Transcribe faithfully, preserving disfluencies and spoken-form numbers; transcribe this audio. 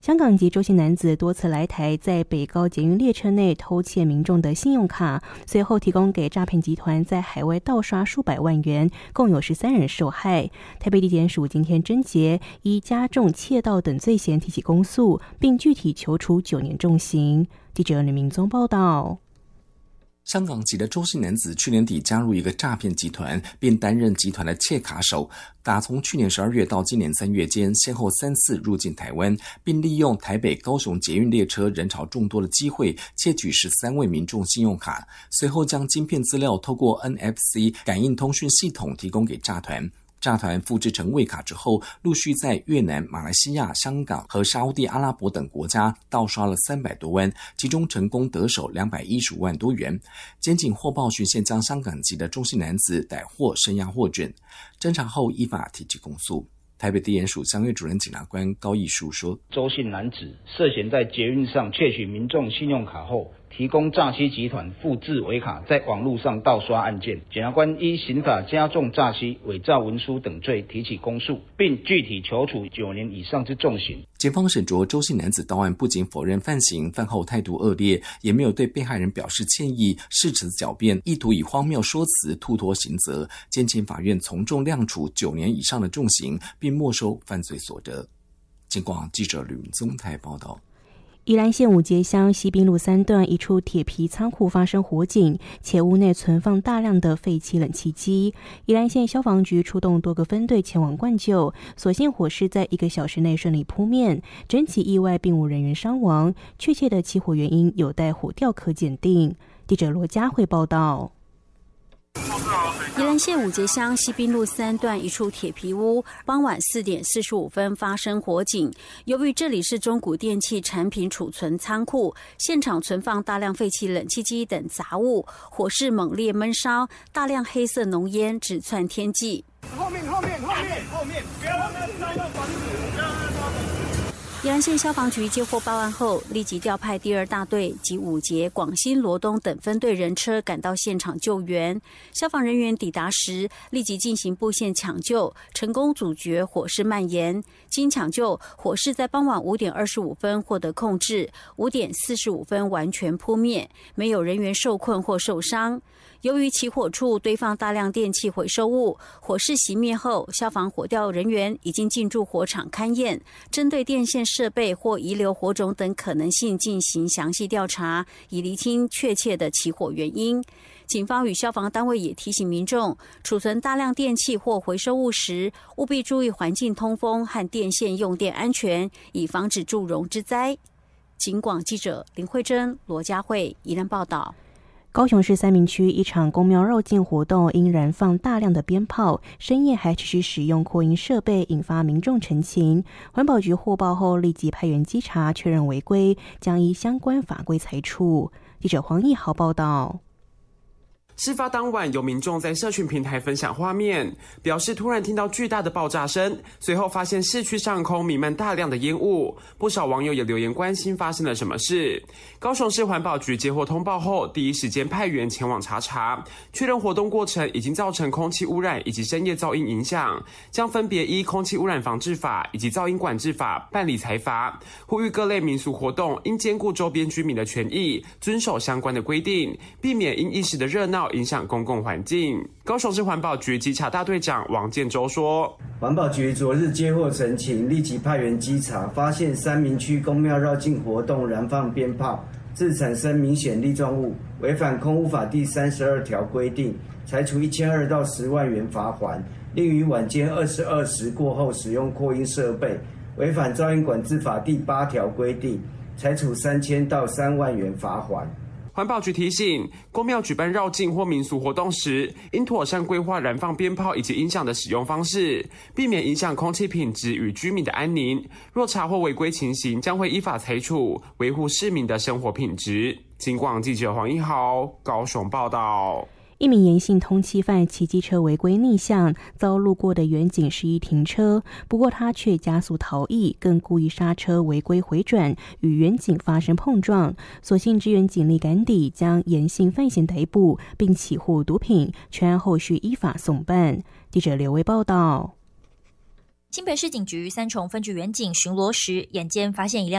香港籍周姓男子多次来台，在北高捷运列车内偷窃民众的信用卡，随后提供给诈骗集团，在海外盗刷数百万元，共有十三人受害。台北地检署今天侦结，依加重窃盗等罪嫌提起公诉，并具体求处九年重刑。记者吕明宗报道。 香港籍的周姓男子去年底加入一个诈骗集团，并担任集团的窃卡手。打从去年十二月到今年三月间，先后三次入境台湾，并利用台北高雄捷运列车人潮众多的机会，窃取十三位民众信用卡，随后将晶片资料透过 N F C 感应通讯系统提供给诈团。诈团复制成伪卡之后，陆续在越南、马来西亚、香港和沙烏地阿拉伯等国家盗刷了三百多万，其中成功得手两百一十五万多元。检警获报循线将香港籍的中姓男子逮获，声押获准。侦查后依法提起公诉。台北地检署相约主任检察官高义书说， 周姓男子涉嫌在捷运上窃取民众信用卡后，提供诈欺集团复制伪卡，在网络上盗刷案件，检察官依刑法加重诈欺、伪造文书等罪提起公诉，并具体求处九年以上之重刑。 检方审酌周姓男子到案不仅否认犯行，饭后态度恶劣，也没有对被害人表示歉意，誓词狡辩，意图以荒谬说辞突脱刑责。监请法院从重量处九年以上的重刑，并没收犯罪所得。警广记者吕宗台报道。 宜兰县五节乡西滨路三段一处铁皮仓库发生火警，且屋内存放大量的废弃冷气机。宜兰县消防局出动多个分队前往灌救，所幸火势在一个小时内顺利扑灭，整起意外并无人员伤亡，确切的起火原因有待火调科鉴定。记者罗佳慧报道。 宜兰县五节乡西滨路三段一处铁皮屋，傍晚四点四十五分发生火警。由于这里是中古电器产品储存仓库，现场存放大量废弃冷气机等杂物，火势猛烈闷烧，大量黑色浓烟直窜天际。 后面后面后面后面，不要让它烧到房子，不要让它烧到。 宜兰县消防局接获报案后，立即调派第二大队及五节、广新、罗东等分队人车赶到现场救援。消防人员抵达时，立即进行布线抢救，成功阻绝火势蔓延。经抢救，火势在傍晚五点二十五分获得控制，五点四十五分完全扑灭，没有人员受困或受伤。由于起火处堆放大量电器回收物，火势熄灭后，消防火调人员已经进驻火场勘验，针对电线设备或遗留火种等可能性进行详细调查，以厘清确切的起火原因。警方与消防单位也提醒民众，储存大量电器或回收物时，务必注意环境通风和电线用电安全，以防止祝融之灾。警广记者林慧珍、罗佳慧宜兰报道。 高雄市三民区一场公庙绕境活动因燃放大量的鞭炮，深夜还持续使用扩音设备，引发民众陈情。环保局获报后立即派员稽查，确认违规，将依相关法规裁处。记者黄义豪报道。 事发当晚，有民众在社群平台分享画面，表示突然听到巨大的爆炸声，随后发现市区上空弥漫大量的烟雾。不少网友也留言关心发生了什么事。高雄市环保局接获通报后，第一时间派员前往查查，确认活动过程已经造成空气污染以及深夜噪音影响，将分别依空气污染防治法以及噪音管制法办理裁罚。呼吁各类民俗活动应兼顾周边居民的权益，遵守相关的规定，避免因一时的热闹影响公共环境。高雄市环保局稽查大队长王建州说， 环保局昨日接获陈情，立即派员稽查，发现三民区公庙绕境活动燃放鞭炮，致产生明显粒状物，违反空污法第三十二条规定，裁处一千二到十万元罚锾。另于晚间二十二时过后使用扩音设备，违反噪音管制法第八条规定，裁处三千到三万元罚锾。 环保局提醒，公庙举办绕境或民俗活动时，应妥善规划燃放鞭炮以及音响的使用方式，避免影响空气品质与居民的安宁。若查获违规情形，将会依法裁处，维护市民的生活品质。警广记者黄一豪高雄报道。 一名严姓通缉犯骑机车违规逆向，遭路过的员警示意停车，不过他却加速逃逸，更故意刹车违规回转，与员警发生碰撞。所幸支援警力赶抵，将严姓犯嫌逮捕，并起获毒品，全案后续依法送办。记者刘威报道。 新北市警局三重分局员警巡逻时，眼尖发现一辆